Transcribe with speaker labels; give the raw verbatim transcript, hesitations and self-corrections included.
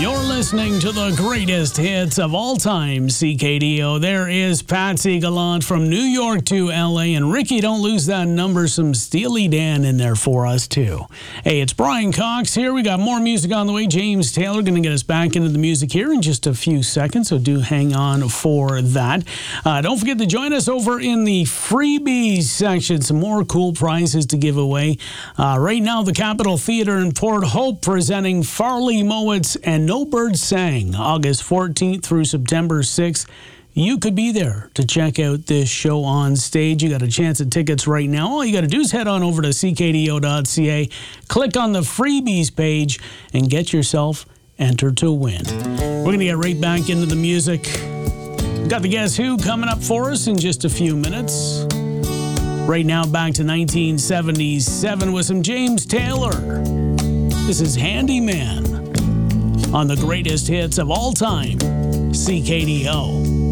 Speaker 1: You're listening to the greatest hits of all time, C K D O. There is Patsy Gallant from New York to L A. And Ricky, don't lose that number. Some Steely Dan in there for us, too. Hey, it's Brian Cox here. We got more music on the way. James Taylor going to get us back into the music here in just a few seconds, so do hang on for that. Uh, don't forget to join us over in the freebies section. Some more cool prizes to give away. Uh, right now, the Capitol Theatre in Port Hope presenting Farley Mowat's And No Bird Sang, August fourteenth through September sixth. You could be there to check out this show on stage. You got a chance at tickets right now. All you got to do is head on over to c k d o dot c a, click on the freebies page, and get yourself entered to win. We're going to get right back into the music. Got the Guess Who coming up for us in just a few minutes. Right now, back to nineteen seventy-seven with some James Taylor. This is Handyman on the greatest hits of all time, C K D O.